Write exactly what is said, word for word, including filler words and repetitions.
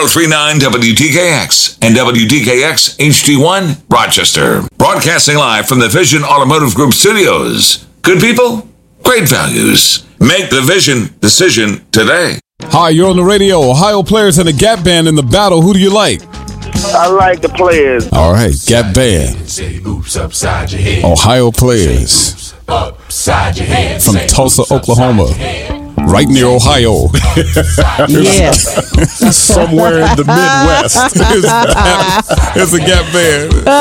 three nine W D K X and W D K X H D one Rochester. Broadcasting live from the Vision Automotive Group studios. Good people, great values. Make the Vision decision today. Hi, you're on the radio. Ohio Players and the Gap Band in the battle. Who do you like? I like the Players. All right, Gap Band. Ohio Players. From Tulsa, Oklahoma. Right near Ohio. Yeah. Somewhere in the Midwest. It's a Gap Band.